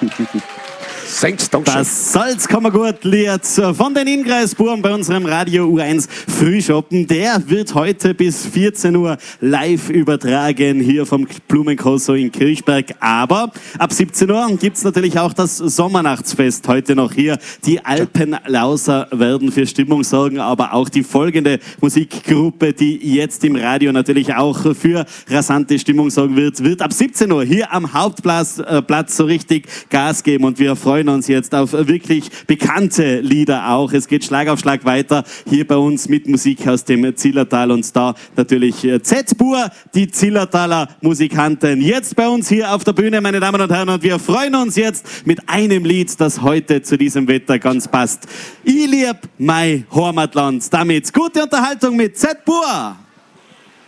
Das soll's kommen gut, Lied von den Innkreisbuben bei unserem Radio U1 Frühschoppen. Der wird heute bis 14 Uhr live übertragen hier vom Blumenkoso in Kirchberg. Aber ab 17 Uhr gibt's natürlich auch das Sommernachtsfest heute noch hier. Die Alpenlauser werden für Stimmung sorgen, aber auch die folgende Musikgruppe, die jetzt im Radio natürlich auch für rasante Stimmung sorgen wird ab 17 Uhr hier am Hauptplatz so richtig Gas geben. Und wir freuen uns jetzt auf wirklich bekannte Lieder auch. Es geht Schlag auf Schlag weiter hier bei uns mit Musik aus dem Zillertal und da natürlich Z-Bur, die Zillertaler Musikanten. Jetzt bei uns hier auf der Bühne, meine Damen und Herren, und wir freuen uns jetzt mit einem Lied, das heute zu diesem Wetter ganz passt. Ich lieb mein Heimatland. Damit gute Unterhaltung mit Z-Bur.